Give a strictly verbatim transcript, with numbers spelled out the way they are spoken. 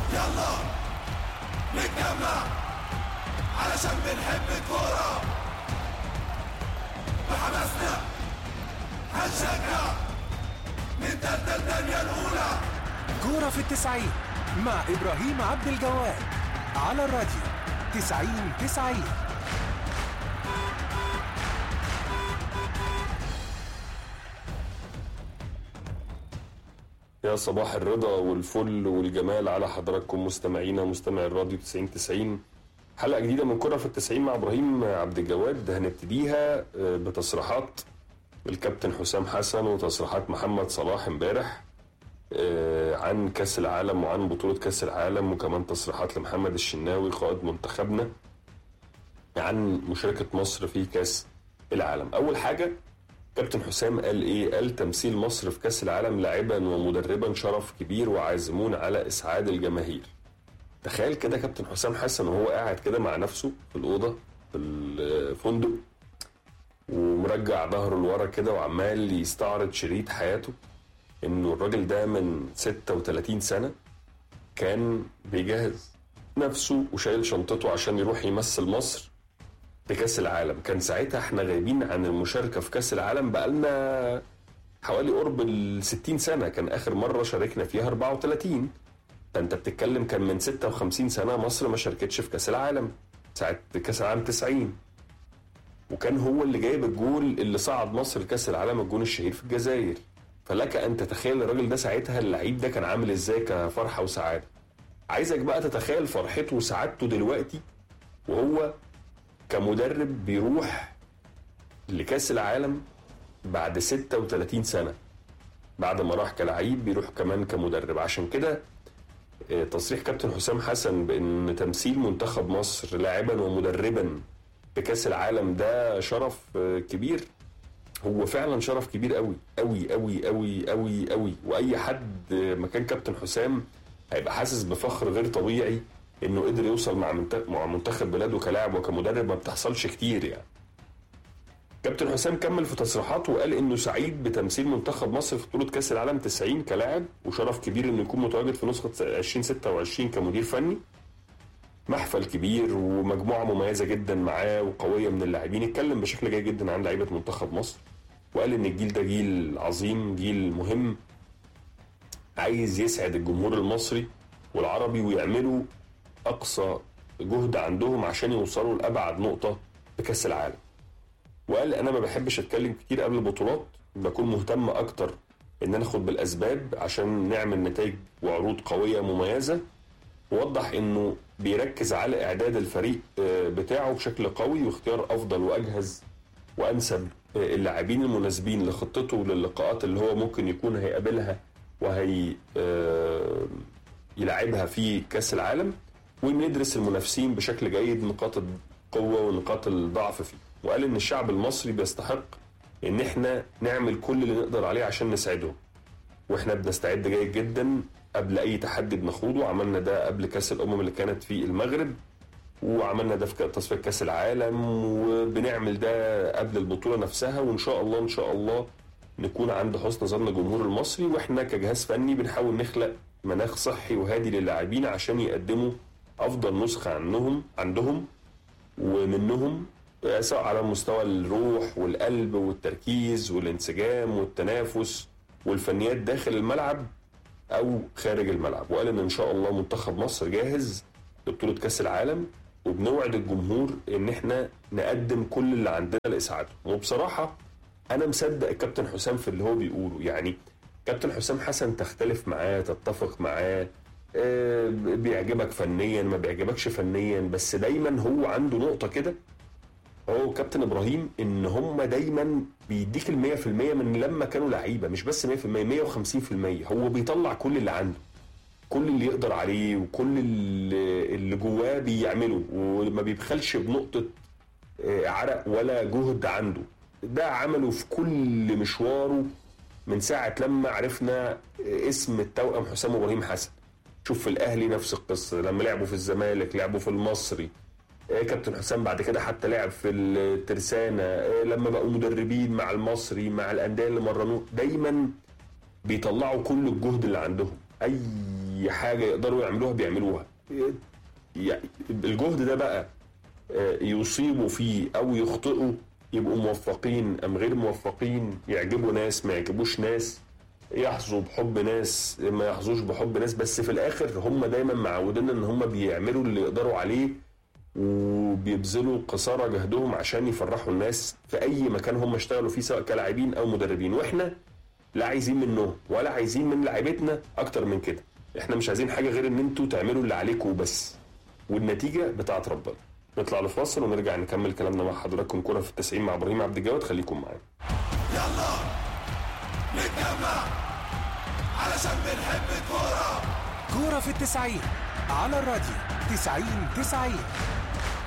يلا نتجمع علشان بنحب الكورة، بحماسنا هنشجع نتدى الدنيا الأولى. كورة في التسعين مع إبراهيم عبد الجواد على الراديو تسعين تسعين. يا صباح الرضا والفل والجمال على حضراتكم مستمعينا مستمعي الراديو تسعين تسعين. حلقة جديدة من كرة في التسعين مع إبراهيم عبد الجواد. هنبتديها بتصريحات الكابتن حسام حسن وتصريحات محمد صلاح امبارح عن كأس العالم وعن بطولة كأس العالم، وكمان تصريحات لمحمد الشناوي قائد منتخبنا عن مشاركة مصر في كأس العالم. أول حاجة كابتن حسام قال ايه؟ قال تمثيل مصر في كأس العالم لاعبا ومدربا شرف كبير وعازمون على اسعاد الجماهير. تخيل كده كابتن حسام حسن وهو قاعد كده مع نفسه في الأوضة في الفندق ومرجع ظهره لورا كده وعمال يستعرض شريط حياته، انه الراجل ده من ستة وثلاثين سنة كان بيجهز نفسه وشايل شنطته عشان يروح يمثل مصر في كأس العالم. كان ساعتها احنا غايبين عن المشاركة في كأس العالم بقالنا حوالي قرب الستين سنة، كان آخر مرة شاركنا فيها أربعة وثلاثين. فانت بتتكلم كان من ستة وخمسين سنة مصر ما شاركتش في كأس العالم ساعة كأس العالم تسعين، وكان هو اللي جايب الجول اللي صعد مصر لكأس العالم، الجول الشهير في الجزائر. فلك أن تتخيل الراجل ده ساعتها اللعيب ده كان عامل ازاي كفرحة وسعادة. عايزك بقى تتخيل فرحته وسعادته دلوقتي وهو كمدرب بيروح لكأس العالم بعد ستة وثلاثين سنة، بعد ما راح كلاعب بيروح كمان كمدرب. عشان كده تصريح كابتن حسام حسن بأن تمثيل منتخب مصر لاعبا ومدربا في كأس العالم ده شرف كبير، هو فعلا شرف كبير قوي قوي قوي قوي قوي قوي. واي حد مكان كابتن حسام هيبقى حاسس بفخر غير طبيعي انه قدر يوصل مع منتخب بلاده كلاعب وكمدرب، ما بتحصلش كتير يعني. كابتن حسام كمل في تصريحاته وقال انه سعيد بتمثيل منتخب مصر في بطولة كأس العالم تسعين كلاعب، وشرف كبير انه يكون متواجد في نسخة ألفين وستة وعشرين كمدير فني. محفل كبير ومجموعة مميزة جدا معاه وقوية من اللاعبين. اتكلم بشكل جيد جدا عن لعيبة منتخب مصر وقال ان الجيل ده جيل عظيم، جيل مهم، عايز يسعد الجمهور المصري والعربي ويعملوا اقصى جهد عندهم عشان يوصلوا لابعد نقطة في كأس العالم. وقال انا ما بحبش اتكلم كتير قبل البطولات، بكون مهتم اكتر ان انا اخد بالاسباب عشان نعمل نتائج وعروض قوية مميزة. ووضح انه بيركز على اعداد الفريق بتاعه بشكل قوي واختيار افضل واجهز وانسب اللاعبين المناسبين لخطته وللقاءات اللي هو ممكن يكون هيقابلها وهي يلعبها في كأس العالم، وندرس المنافسين بشكل جيد، نقاط القوة ونقاط الضعف فيه. وقال ان الشعب المصري بيستحق ان احنا نعمل كل اللي نقدر عليه عشان نساعده، واحنا بنستعد جيد جدا قبل اي تحدي بنخوضه. عملنا ده قبل كأس الامم اللي كانت في المغرب، وعملنا ده في تصفية كأس العالم، وبنعمل ده قبل البطولة نفسها. وان شاء الله ان شاء الله نكون عند حسن ظن الجمهور المصري، واحنا كجهاز فني بنحاول نخلق مناخ صحي وهادي للاعبين عشان يقدموا افضل نسخة عنهم عندهم ومنهم، سواء على مستوى الروح والقلب والتركيز والانسجام والتنافس والفنيات داخل الملعب او خارج الملعب. وقال ان ان شاء الله منتخب مصر جاهز لبطولة كأس العالم، وبنوعد الجمهور ان احنا نقدم كل اللي عندنا لاسعاده. وبصراحة انا مصدق الكابتن حسام في اللي هو بيقوله. يعني كابتن حسام حسن تختلف معاه تتفق معاه، آه بيعجبك فنيا ما بيعجبكش فنيا، بس دايما هو عنده نقطة كده هو كابتن ابراهيم، ان هم دايما بيديك المية في المية من لما كانوا لعيبة، مش بس مية في المية مية وخمسين في المية. هو بيطلع كل اللي عنده، كل اللي يقدر عليه وكل اللي جواه بيعمله، وما بيبخلش بنقطة عرق ولا جهد عنده. ده عمله في كل مشواره من ساعة لما عرفنا اسم التوأم حسام إبراهيم حسن. شوف في الأهلي نفس القصة، لما لعبوا في الزمالك، لعبوا في المصري، كابتن حسام بعد كده حتى لعب في الترسانة، لما بقوا مدربين مع المصري مع الأندية اللي مرنوه، دايما بيطلعوا كل الجهد اللي عندهم. أي اي حاجه يقدروا يعملوها بيعملوها. يعني الجهد ده بقى يصيبوا فيه او يخطئوا، يبقوا موفقين ام غير موفقين، يعجبوا ناس ما يعجبوش ناس، يحظوا بحب ناس ما يحظوش بحب ناس، بس في الاخر هم دايما معودين ان هم بيعملوا اللي يقدروا عليه وبيبذلوا قصارى جهدهم عشان يفرحوا الناس في اي مكان هم اشتغلوا فيه سواء كلاعبين او مدربين. واحنا لا عايزين منهم ولا عايزين من لاعيبتنا اكتر من كده. احنا مش عايزين حاجه غير ان انتوا تعملوا اللي عليكم وبس، والنتيجه بتاعت ربنا. نطلع لفاصل ونرجع نكمل كلامنا مع حضراتكم. كرة في التسعين مع ابراهيم عبد الجواد، خليكم معانا. يلا نتجمع علشان بنحب الكورة. كرة في التسعين على الراديو تسعين تسعين.